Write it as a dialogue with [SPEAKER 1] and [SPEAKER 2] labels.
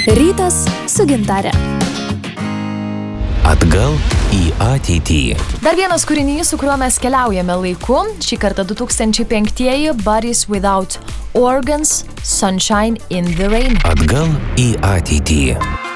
[SPEAKER 1] Rytas su Gintare.
[SPEAKER 2] Atgal į ateitį.
[SPEAKER 3] Dar vienas kūrinys, su kuriuo mes keliaujame laiku. Šį kartą 2005 Bodies Without Organs, Sunshine in the Rain.
[SPEAKER 2] Atgal į ateitį.